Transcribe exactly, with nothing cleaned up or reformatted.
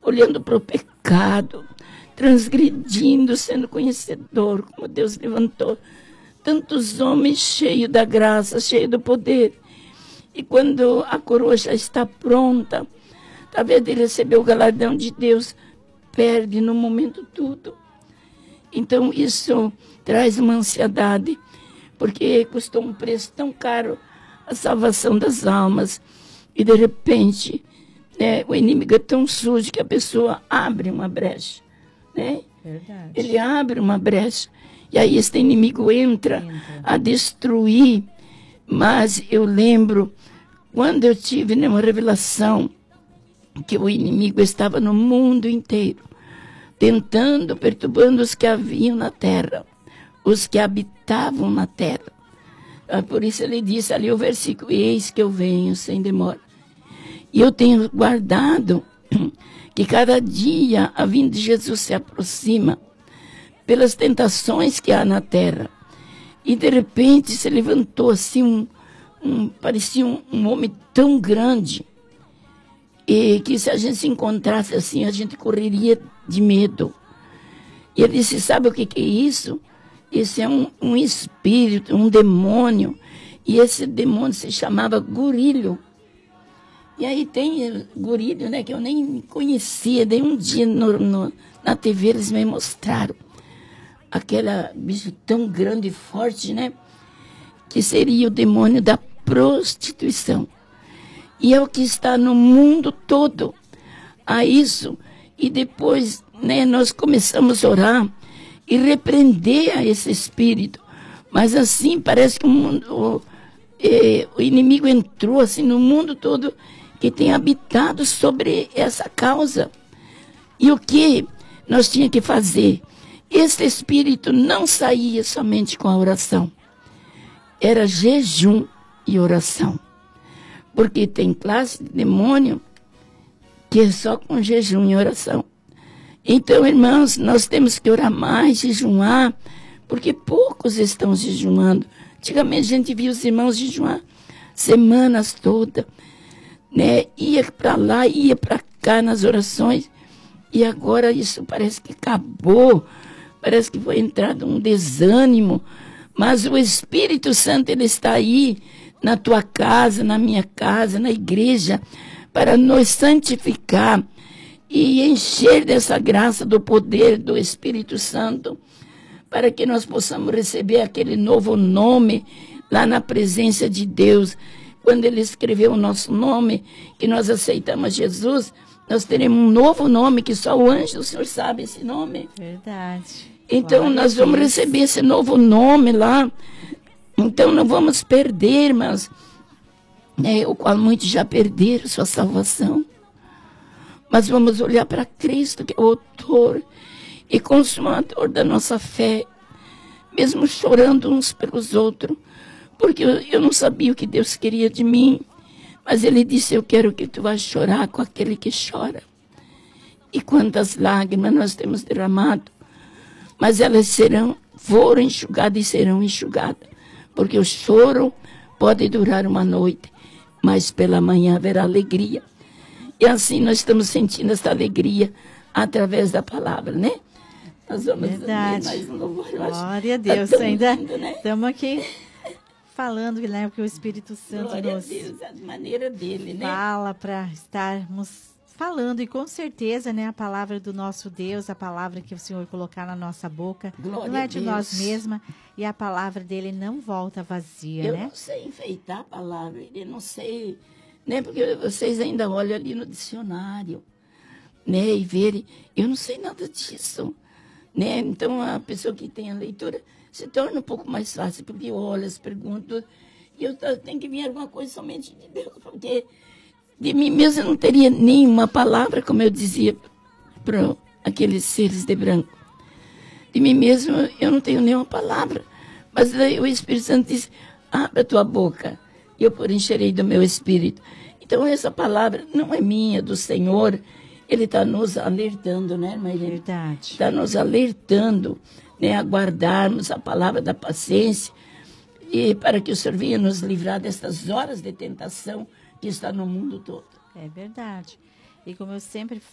olhando para o pecado, transgredindo, sendo conhecedor, como Deus levantou tantos homens cheios da graça, cheios do poder. E quando a coroa já está pronta, através de receber o galardão de Deus, perde no momento tudo. Então isso traz uma ansiedade, porque custou um preço tão caro a salvação das almas. E de repente, né, o inimigo é tão sujo que a pessoa abre uma brecha. Né? Verdade. Ele abre uma brecha. E aí esse inimigo entra, entra a destruir. Mas eu lembro, quando eu tive, né, uma revelação, que o inimigo estava no mundo inteiro, tentando, perturbando os que haviam na terra, os que habitavam na terra. Por isso ele disse ali o versículo: eis que eu venho sem demora. E eu tenho guardado que cada dia a vinda de Jesus se aproxima pelas tentações que há na terra. E de repente se levantou assim, um, um, parecia um, um homem tão grande, e que se a gente se encontrasse assim, a gente correria de medo. E ele disse: sabe o que, que é isso? Esse é um, um espírito, um demônio. E esse demônio se chamava Gurilho. E aí tem Gurilho, né, que eu nem conhecia. Daí um dia no, no, na T V eles me mostraram aquele bicho tão grande e forte, né, que seria o demônio da prostituição. E é o que está no mundo todo a isso. E depois, né, nós começamos a orar e repreender a esse espírito. Mas assim, parece que o, mundo, o, eh, o inimigo entrou assim, no mundo todo, que tem habitado sobre essa causa. E o que nós tínhamos que fazer? Esse espírito não saía somente com a oração. Era jejum e oração. Porque tem classe de demônio que é só com jejum e oração. Então, irmãos, nós temos que orar mais, jejuar, porque poucos estão jejuando. Antigamente a gente via os irmãos jejuar semanas todas, né? Ia para lá, ia para cá nas orações, e agora isso parece que acabou, parece que foi entrado um desânimo, mas o Espírito Santo, ele está aí na tua casa, na minha casa, na igreja, para nos santificar e encher dessa graça, do poder do Espírito Santo, para que nós possamos receber aquele novo nome lá na presença de Deus. Quando Ele escreveu o nosso nome, que nós aceitamos Jesus, nós teremos um novo nome, que só o anjo do Senhor sabe esse nome. Verdade. Então, glória nós vamos receber esse novo nome lá. Então, não vamos perder, irmãos, né, o qual muitos já perderam sua salvação. Mas vamos olhar para Cristo, que é o autor e consumador da nossa fé, mesmo chorando uns pelos outros, porque eu, eu não sabia o que Deus queria de mim, mas Ele disse: eu quero que tu vás chorar com aquele que chora. E quantas lágrimas nós temos derramado, mas elas serão, foram enxugadas e serão enxugadas, porque o choro pode durar uma noite, mas pela manhã haverá alegria. E assim nós estamos sentindo essa alegria através da palavra, né? Nós vamos Verdade. Mais um louvor. Glória a Deus. Tá ainda lindo, né? Estamos aqui falando, né, que o Espírito Santo Glória nos a Deus, a maneira dele, né? fala para estarmos falando, e com certeza, né, a palavra do nosso Deus, a palavra que o Senhor colocar na nossa boca, Glória não é a de Deus. nós mesmas, e a palavra dele não volta vazia, Eu né? não sei enfeitar a palavra, eu não sei, né? Porque vocês ainda olham ali no dicionário, né? E verem, eu não sei nada disso, né? Então a pessoa que tem a leitura se torna um pouco mais fácil, porque olha as perguntas, e eu tenho que vir alguma coisa somente de Deus, porque de mim mesmo eu não teria nenhuma palavra, como eu dizia para aqueles seres de branco. De mim mesmo eu não tenho nenhuma palavra. Mas daí o Espírito Santo disse: abre a tua boca, e eu por encherei do meu Espírito. Então essa palavra não é minha, é do Senhor. Ele está nos alertando, né, irmã Helena? Verdade. Está nos alertando, né, a guardarmos a palavra da paciência, e para que o Senhor venha nos livrar dessas horas de tentação que está no mundo todo. É verdade. E como eu sempre